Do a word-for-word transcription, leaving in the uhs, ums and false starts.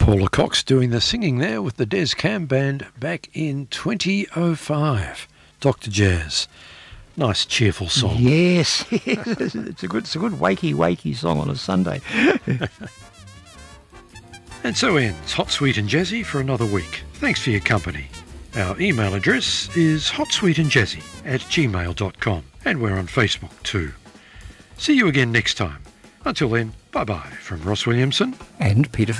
Paula Cox doing the singing there with the Des Cam Band back in twenty oh five. Doctor Jazz. Nice cheerful song. Yes, it's a good, it's a good wakey wakey song on a Sunday. And so ends Hot, Sweet and Jazzy for another week. Thanks for your company. Our email address is hotsweetandjazzy at gmail dot com, and we're on Facebook too. See you again next time. Until then, bye-bye from Ross Williamson and Peter